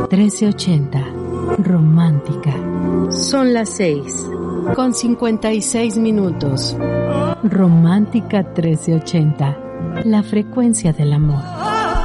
1380. Romántica. Son las 6:56. Romántica 1380. La frecuencia del amor.